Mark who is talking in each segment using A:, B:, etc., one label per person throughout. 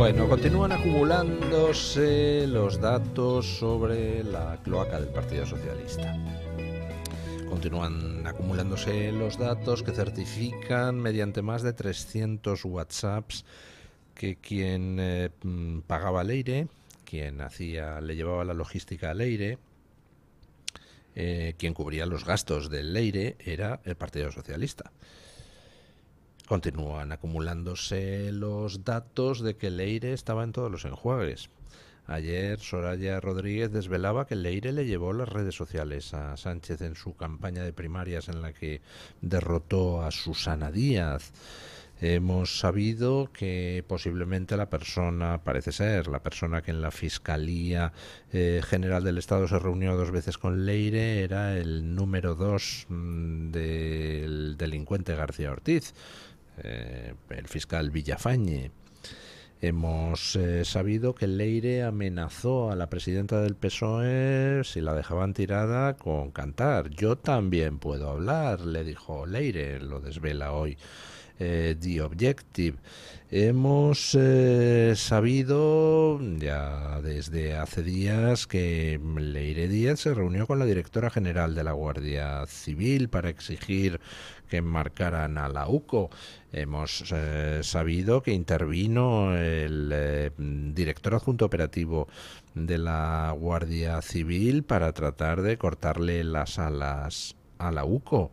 A: Bueno, continúan acumulándose los datos sobre la cloaca del Partido Socialista. Continúan acumulándose los datos que certifican mediante más de 300 WhatsApps que quien pagaba al Leire, quien le llevaba la logística al Leire, quien cubría los gastos del Leire era el Partido Socialista. Continúan acumulándose los datos de que Leire estaba en todos los enjuagues. Ayer Soraya Rodríguez desvelaba que Leire le llevó las redes sociales a Sánchez en su campaña de primarias en la que derrotó a Susana Díaz. Hemos sabido que posiblemente parece ser la persona que en la Fiscalía General del Estado se reunió 2 veces con Leire era el número 2 del delincuente García Ortiz, el fiscal Villafañe. Hemos sabido que Leire amenazó a la presidenta del PSOE si la dejaban tirada con cantar. Yo también puedo hablar, le dijo Leire, lo desvela hoy The Objective. Hemos sabido ya desde hace días que Leire Díaz se reunió con la directora general de la Guardia Civil para exigir que enmarcaran a la UCO. Hemos sabido que intervino el director adjunto operativo de la Guardia Civil para tratar de cortarle las alas a la UCO.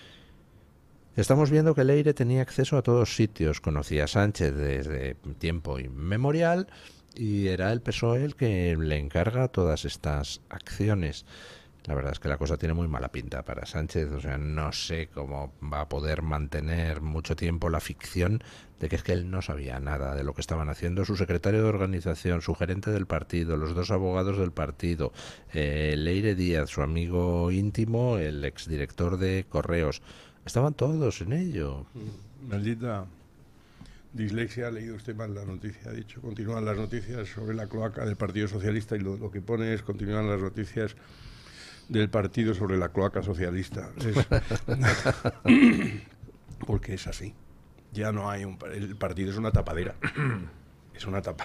A: Estamos viendo que Leire tenía acceso a todos sitios, conocía a Sánchez desde tiempo inmemorial y era el PSOE el que le encarga todas estas acciones. La verdad es que la cosa tiene muy mala pinta para Sánchez, o sea, no sé cómo va a poder mantener mucho tiempo la ficción de que es que él no sabía nada de lo que estaban haciendo su secretario de organización, su gerente del partido, los 2 abogados del partido, Leire Díaz, su amigo íntimo, el exdirector de Correos. Estaban todos en ello.
B: Maldita dislexia, ha leído usted mal la noticia. Ha dicho, continúan las noticias sobre la cloaca del Partido Socialista y lo que pone es continúan las noticias del partido sobre la cloaca socialista. Porque es así. Ya no hay el partido es una tapadera. Es una tapa.